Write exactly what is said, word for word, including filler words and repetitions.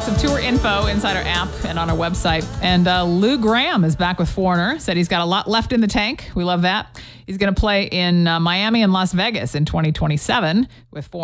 some tour info inside our app and on our website. And uh, Lou Gramm is back with Foreigner. Said he's got a lot left in the tank. We love that. He's going to play in uh, Miami and Las Vegas in twenty twenty-seven with Foreigner.